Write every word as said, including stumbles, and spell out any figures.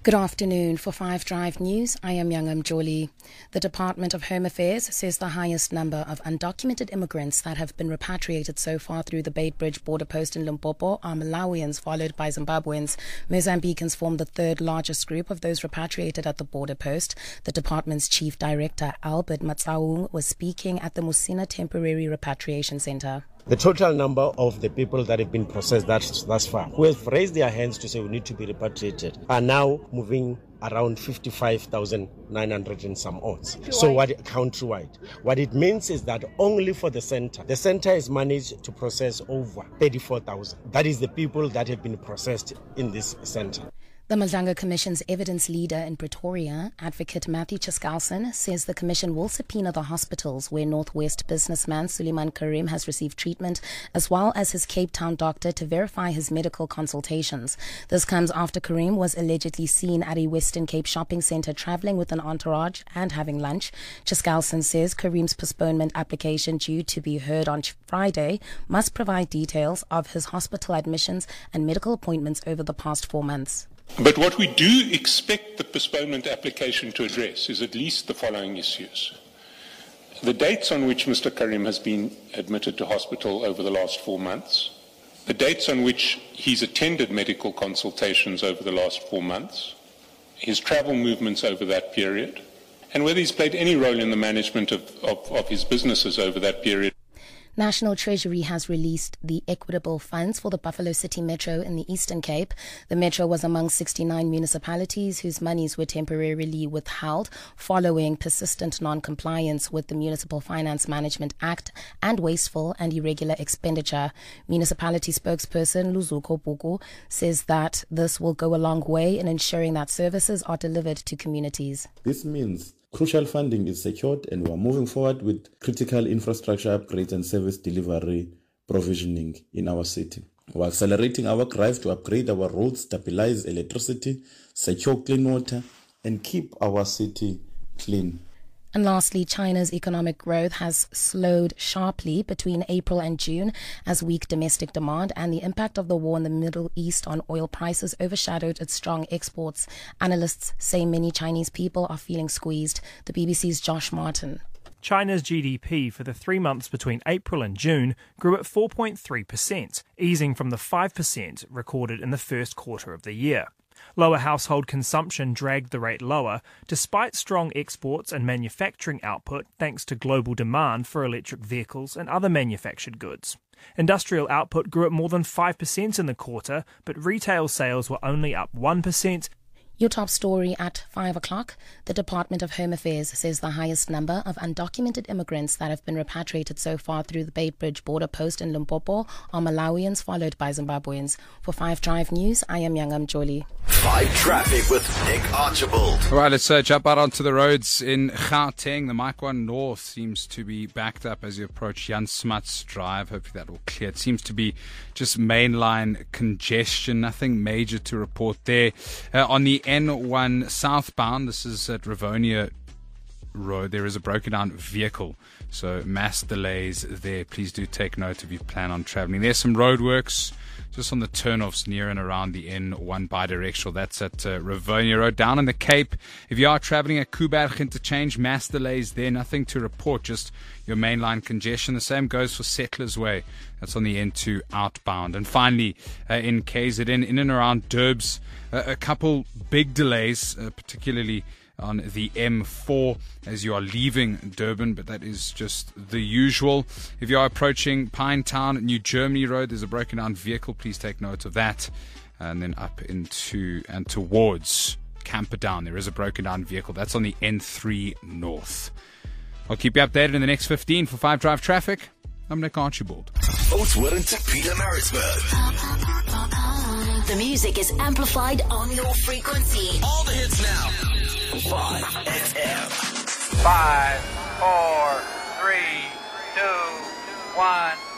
Good afternoon. For Five Drive News, I am Youngam Jolie. The Department of Home Affairs says the highest number of undocumented immigrants that have been repatriated so far through the Beitbridge border post in Limpopo are Malawians, followed by Zimbabweans. Mozambicans form the third largest group of those repatriated at the border post. The department's chief director, Albert Matsau, was speaking at the Musina Temporary Repatriation Center. The total number of the people that have been processed thus, thus far, who have raised their hands to say we need to be repatriated, are now moving around fifty-five thousand nine hundred and some odds. So what countrywide? What it means is that only for the center, the center has managed to process over thirty-four thousand. That is the people that have been processed in this center. The Madlanga Commission's evidence leader in Pretoria, Advocate Matthew Chiskalson, says the Commission will subpoena the hospitals where Northwest businessman Suleiman Karim has received treatment, as well as his Cape Town doctor, to verify his medical consultations. This comes after Karim was allegedly seen at a Western Cape shopping centre travelling with an entourage and having lunch. Chiskalson says Karim's postponement application, due to be heard on Friday, must provide details of his hospital admissions and medical appointments over the past four months. But what we do expect the postponement application to address is at least the following issues. The dates on which Mister Karim has been admitted to hospital over the last four months, the dates on which he's attended medical consultations over the last four months, his travel movements over that period, and whether he's played any role in the management of, of, of his businesses over that period. National Treasury has released the equitable funds for the Buffalo City Metro in the Eastern Cape. The Metro was among sixty-nine municipalities whose monies were temporarily withheld following persistent non-compliance with the Municipal Finance Management Act and wasteful and irregular expenditure. Municipality spokesperson Luzuko Buku says that this will go a long way in ensuring that services are delivered to communities. This means crucial funding is secured and we are moving forward with critical infrastructure upgrades and service delivery provisioning in our city. We are accelerating our drive to upgrade our roads, stabilize electricity, secure clean water, and keep our city clean. And lastly, China's economic growth has slowed sharply between April and June as weak domestic demand and the impact of the war in the Middle East on oil prices overshadowed its strong exports. Analysts say many Chinese people are feeling squeezed. The B B C's Josh Martin. China's G D P for the three months between April and June grew at four point three percent, easing from the five percent recorded in the first quarter of the year. Lower household consumption dragged the rate lower, despite strong exports and manufacturing output thanks to global demand for electric vehicles and other manufactured goods. Industrial output grew at more than five percent in the quarter, but retail sales were only up one percent. Your top story at five o'clock. The Department of Home Affairs says the highest number of undocumented immigrants that have been repatriated so far through the Beitbridge border post in Limpopo are Malawians, followed by Zimbabweans. For Five Drive News, I am Youngam Jolie. Five Traffic with Nick Archibald. All right, let's uh, jump out onto the roads in Gauteng. The Mike one North seems to be backed up as you approach Jan Smuts Drive. Hopefully that will clear. It seems to be just mainline congestion. Nothing major to report there. Uh, on the N one southbound, this is at Rivonia Road, there is a broken down vehicle, so mass delays there. Please do take note if you plan on travelling. There's some roadworks just on the turnoffs near and around the N one bidirectional. That's at uh, Rivonia Road. Down in the Cape, if you are travelling at Kuberg interchange, mass delays there, nothing to report, just your mainline congestion. The same goes for Settlers Way. That's on the N two outbound. And finally, uh, in K Z N, in and around Durbs, uh, a couple big delays, uh, particularly on the M four as you are leaving Durban, but that is just the usual. If you are approaching Pinetown, New Germany Road, there's a broken down vehicle. Please take note of that. And then up into and towards Camperdown, there is a broken down vehicle. That's on the N three North. I'll keep you updated in the next fifteen for Five Drive Traffic. I'm Nick Archibald. Oatswood to Peter Maritzburg. The music is amplified on your frequency. All the hits now. Five F M. Five, four, three, two, one.